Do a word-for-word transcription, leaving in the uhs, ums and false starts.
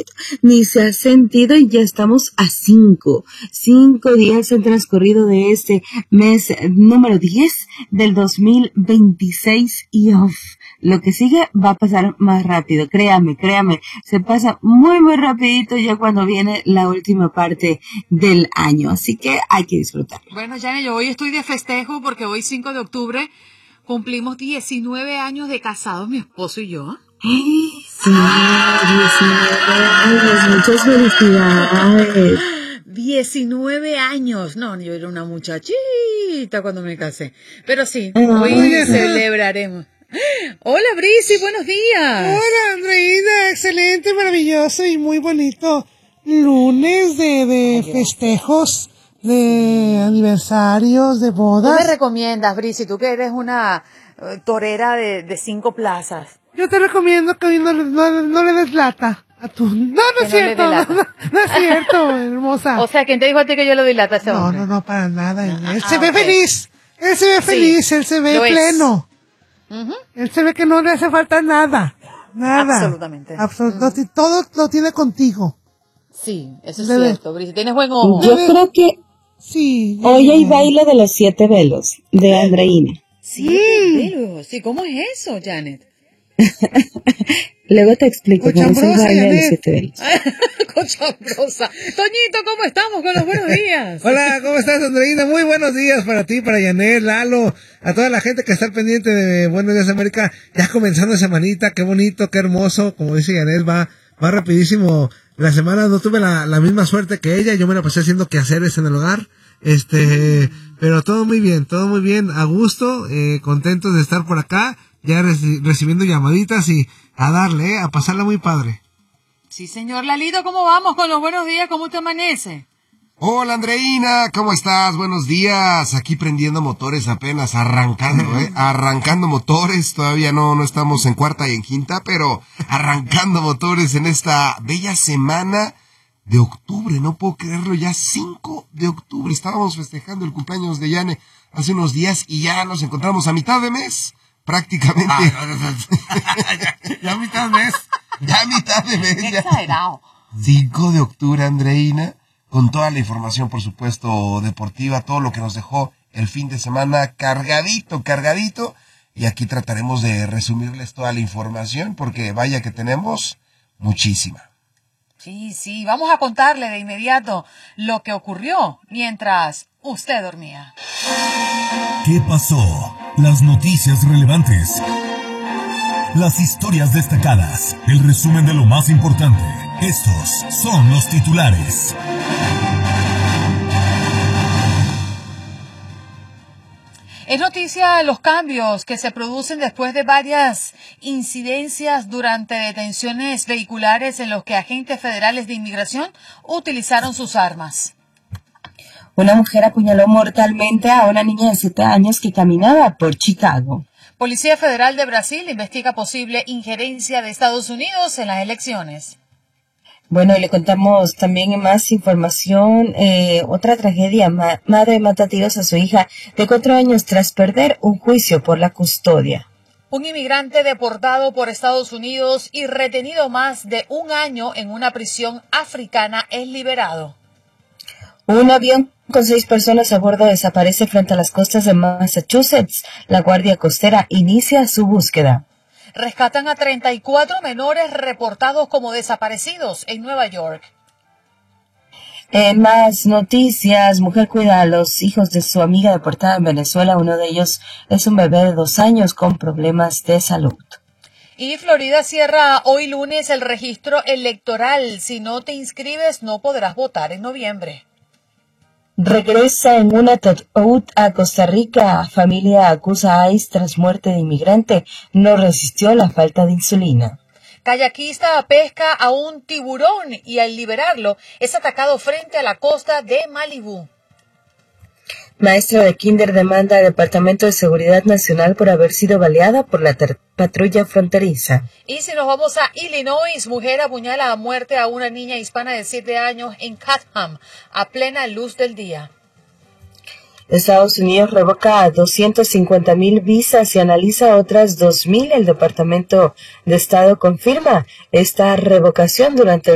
ni se ha sentido y ya estamos a cinco. Cinco días han transcurrido de este mes número diez del dos mil veintiséis y uff, lo que sigue va a pasar más rápido. Créame, créame, se pasa muy muy rapidito ya cuando viene la última parte del año. Así que hay que disfrutar. Bueno, Janet, yo hoy estoy de festejo porque hoy cinco de octubre cumplimos diecinueve años de casados, mi esposo y yo. Sí, diecinueve años, muchas felicidades. diecinueve años, no, yo era una muchachita cuando me casé, pero sí, Ay, hoy ajá. celebraremos. Hola, Brisi, buenos días. Hola, Andreina, excelente, maravilloso y muy bonito lunes de, de festejos, de aniversarios, de ¿Qué me bodas. recomiendas, Brisi, tú que eres una eh, torera de, de cinco plazas? Yo te recomiendo que hoy no, no, no le des lata a tu... No, no Que es no le cierto, dé no, lata. no, no es cierto, hermosa. O sea, ¿quién te dijo a ti que yo le doy lata a ese No, hombre? no, no, para nada. Él Ah, se ve ok. feliz, él se ve Sí, feliz, él se ve lo es. pleno. Ujú. Él se ve que no le hace falta nada, nada. Absolutamente. Absolut- lo ti- todo lo tiene contigo. Sí, eso es Debe. cierto, Brisi, tienes buen ojo. Yo creo que Sí. hoy hay eh, baile de los siete velos de Andreina. Siete velos. Sí, ¿cómo es eso, Janet? Luego te explico cómo es el Cochambrosa, baile de los Janet. siete velos. Cochambrosa. Toñito, ¿cómo estamos con los buenos días? Hola, ¿cómo estás, Andreina? Muy buenos días para ti, para Yanet, Lalo, a toda la gente que está al pendiente de Buenos Días América. Ya comenzando semanita, qué bonito, qué hermoso. Como dice Yanet, va, va rapidísimo. La semana no tuve la, la misma suerte que ella, yo me la pasé haciendo quehaceres en el hogar. Este, pero todo muy bien, todo muy bien, a gusto, eh, contentos de estar por acá, ya reci- recibiendo llamaditas y a darle, eh, a pasarla muy padre. Sí, señor Lalito, ¿cómo vamos con los buenos días? ¿Cómo te amanece? Hola, Andreina, ¿cómo estás? Buenos días. Aquí prendiendo motores apenas, arrancando, ¿eh? Arrancando motores. Todavía no, no estamos en cuarta y en quinta, pero arrancando motores en esta bella semana de octubre. No puedo creerlo, ya cinco de octubre. Estábamos festejando el cumpleaños de Yane hace unos días y ya nos encontramos a mitad de mes, prácticamente. ya, ya mitad de mes. Ya a mitad de mes. Qué ya. exagerado. cinco de octubre, Andreina, con toda la información, por supuesto, deportiva, todo lo que nos dejó el fin de semana cargadito, cargadito, y aquí trataremos de resumirles toda la información, porque vaya que tenemos muchísima. Sí, sí, vamos a contarle de inmediato lo que ocurrió mientras usted dormía. ¿Qué pasó? Las noticias relevantes. Las historias destacadas. El resumen de lo más importante. Estos son los titulares. Es noticia los cambios que se producen después de varias incidencias durante detenciones vehiculares en los que agentes federales de inmigración utilizaron sus armas. Una mujer apuñaló mortalmente a una niña de siete años que caminaba por Chicago. Policía Federal de Brasil investiga posible injerencia de Estados Unidos en las elecciones. Bueno, y le contamos también más información. Eh, otra tragedia, ma- madre mata a tiros a su hija de cuatro años tras perder un juicio por la custodia. Un inmigrante deportado por Estados Unidos y retenido más de un año en una prisión africana es liberado. Un avión con seis personas a bordo desaparece frente a las costas de Massachusetts. La Guardia Costera inicia su búsqueda. Rescatan a treinta y cuatro menores reportados como desaparecidos en Nueva York. En más noticias, mujer cuida a los hijos de su amiga deportada en Venezuela. Uno de ellos es un bebé de dos años con problemas de salud. Y Florida cierra hoy lunes el registro electoral. Si no te inscribes, no podrás votar en noviembre. Regresa en un ataúd a Costa Rica. Familia acusa a ICE tras muerte de inmigrante. No resistió la falta de insulina. Kayakista pesca a un tiburón y al liberarlo es atacado frente a la costa de Malibú. Maestra de kinder demanda al Departamento de Seguridad Nacional por haber sido baleada por la ter- patrulla fronteriza. Y si nos vamos a Illinois, mujer apuñala a muerte a una niña hispana de siete años en Chatham a plena luz del día. Estados Unidos revoca doscientas cincuenta mil visas y analiza otras dos mil. El Departamento de Estado confirma esta revocación durante